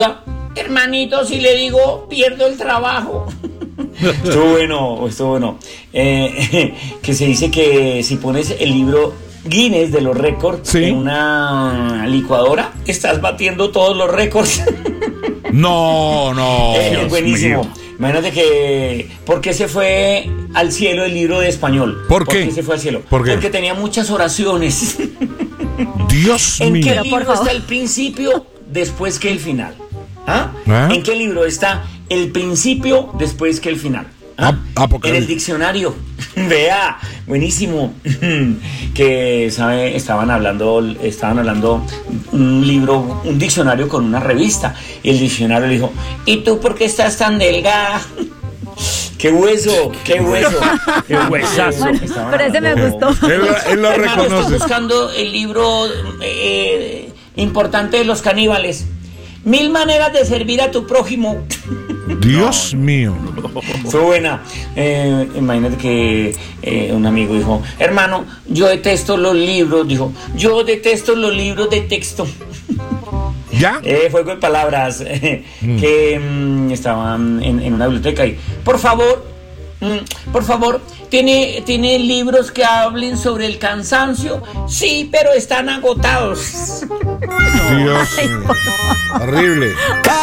hermanito, si le digo, pierdo el trabajo. Estuvo bueno. Que se dice que si pones el libro Guinness de los récords Sí. en una licuadora, estás batiendo todos los récords. No. Es Dios buenísimo. mío. Imagínate que... ¿Por qué se fue al cielo el libro de español? ¿Por qué? Se fue al cielo? ¿Por qué? Porque tenía muchas oraciones. Dios ¿En mío. qué Pero, por libro favor. está el principio después que el final? ¿Ah? ¿Ah? ¿En qué libro está el principio después que el final? ¿Ah? En el diccionario. Vea, buenísimo. Que, ¿sabe? Estaban hablando un diccionario con una revista. Y el diccionario le dijo, ¿y tú por qué estás tan delgada? ¡Qué hueso! ¡Qué huesazo! Bueno, Estaban pero ese me hablando- gustó. Él lo Hermano, estoy reconoce. buscando el libro importante de los caníbales. 1000 maneras de servir a tu prójimo. Dios mío. Fue buena. Imagínate que un amigo dijo, hermano, yo detesto los libros. Dijo, yo detesto los libros de texto. ¿Ya? Juego de palabras que estaban en una biblioteca y, por favor, ¿tiene libros que hablen sobre el cansancio? Sí, pero están agotados. Dios mío. Horrible.